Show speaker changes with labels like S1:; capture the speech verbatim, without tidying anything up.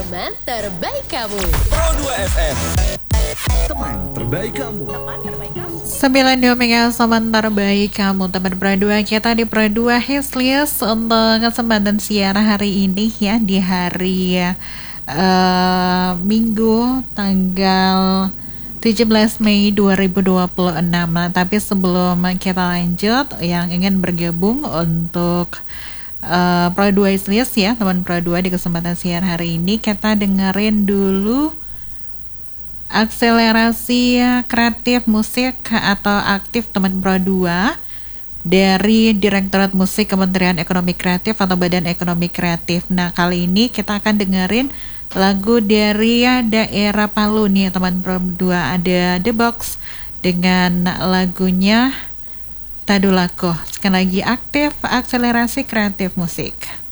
S1: Teman terbaik kamu.
S2: Pro dua F M. Teman terbaik kamu.
S3: sembilan puluh dua Mega teman terbaik kamu. Teman Pro dua kita di Pro dua Hits List untuk kesempatan siaran hari ini ya, di hari uh, Minggu tanggal tujuh belas Mei dua ribu dua puluh enam. Nah, tapi sebelum kita lanjut, yang ingin bergabung untuk uh, Pro dua Hits List ya, teman Pro dua di kesempatan siaran hari ini, kita dengerin dulu akselerasi kreatif musik atau aktif teman Pro dua dari Direktorat Musik Kementerian Ekonomi Kreatif atau Badan Ekonomi Kreatif. Nah, kali ini kita akan dengerin lagu dari daerah Palu nih teman Pro dua, ada The Box dengan lagunya Tadulako. Sekali lagi, aktif akselerasi kreatif musik.